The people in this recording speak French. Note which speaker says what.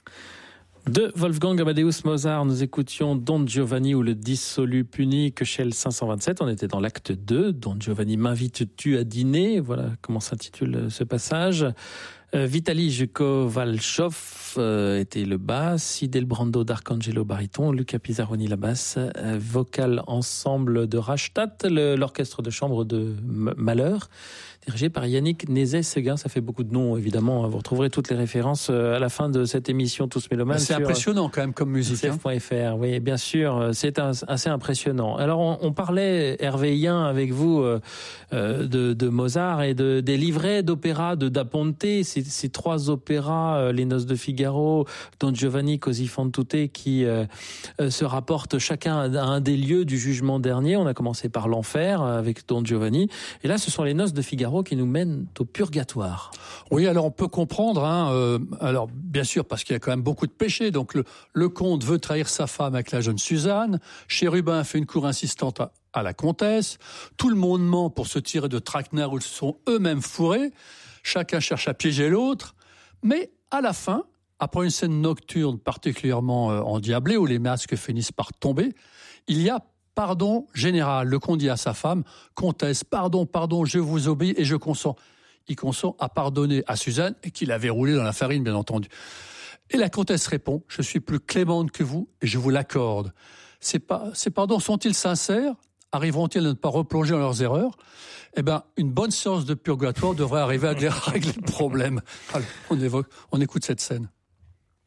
Speaker 1: De Wolfgang Amadeus Mozart, nous écoutions Don Giovanni ou le dissolu puni, Köchel 527. On était dans l'acte 2. Don Giovanni, m'invites-tu à dîner? Voilà comment s'intitule ce passage. Vitali Kovalchov était le basse, Idel Brando d'Arcangelo baryton, Luca Pizzaroni la basse, vocal ensemble de Rastatt, l'orchestre de chambre de Mahler, dirigé par Yannick Nézet-Séguin. Ça fait beaucoup de noms, évidemment. Vous retrouverez toutes les références à la fin de cette émission Tous Mélomanes.
Speaker 2: C'est impressionnant quand même comme musique.
Speaker 1: CF.fr, oui, bien sûr. C'est assez impressionnant. Alors, on parlait, Hervé Yen, avec vous, de Mozart et des livrets d'opéra de Da Ponte. Ces trois opéras, Les Noces de Figaro, Don Giovanni, Così fan tutte, qui se rapportent chacun à un des lieux du jugement dernier. On a commencé par l'enfer avec Don Giovanni. Et là, ce sont Les Noces de Figaro qui nous mènent au purgatoire.
Speaker 2: Oui, alors on peut comprendre. Alors, bien sûr, parce qu'il y a quand même beaucoup de péchés. Donc, le comte veut trahir sa femme avec la jeune Suzanne. Chérubin fait une cour insistante à la comtesse. Tout le monde ment pour se tirer de traquenards où ils se sont eux-mêmes fourrés. Chacun cherche à piéger l'autre, mais à la fin, après une scène nocturne particulièrement endiablée où les masques finissent par tomber, il y a pardon général. Le comte dit à sa femme, comtesse, pardon, je vous obéis et je consens. Il consent à pardonner à Suzanne et qu'il avait roulé dans la farine, bien entendu. Et la comtesse répond, je suis plus clémente que vous et je vous l'accorde. Ces pardons sont-ils sincères? Arriveront-ils à ne pas replonger dans leurs erreurs? Eh ben, une bonne séance de purgatoire devrait arriver à régler le problème. Alors, on écoute cette scène.